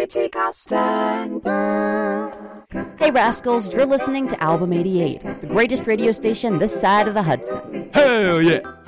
Timothy Costanberg. Hey Rascals, you're listening to Album 88, the greatest radio station this side of the Hudson. Hell yeah!